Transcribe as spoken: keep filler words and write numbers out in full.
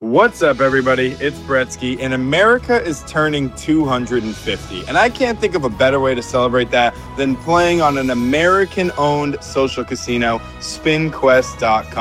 What's up, everybody? It's Bretsky, and America is turning two hundred fifty. And I can't think of a better way to celebrate that than playing on an American-owned social casino, spin quest dot com.